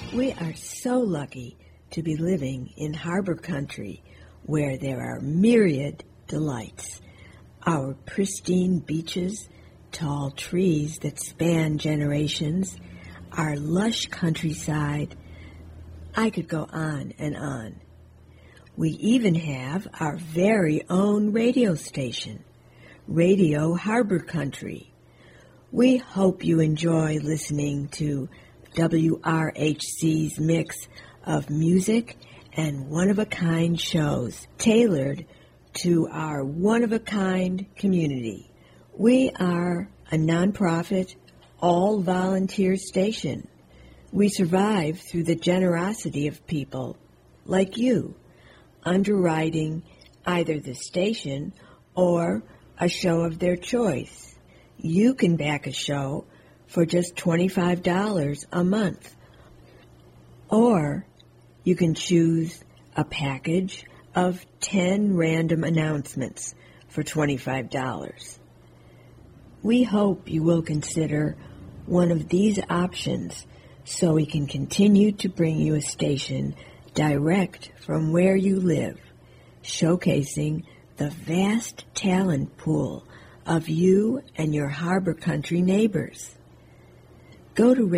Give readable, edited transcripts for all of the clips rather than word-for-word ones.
We are so lucky to be living in harbor country where there are myriad delights. Our pristine beaches, tall trees that span generations, our lush countryside. I could go on and on. We even have our very own radio station, Radio Harbor Country. We hope you enjoy listening to WRHC's mix of music and one-of-a-kind shows tailored to our one-of-a-kind community. We are a nonprofit, all-volunteer station. We survive through the generosity of people like you, underwriting either the station or a show of their choice. You can back a show for just $25 a month. Or you can choose a package of 10 random announcements for $25. We hope you will consider one of these options so we can continue to bring you a station direct from where you live, showcasing the vast talent pool of you and your harbor country neighbors. Go to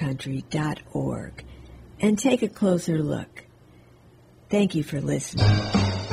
radioharborcountry.org and take a closer look. Thank you for listening.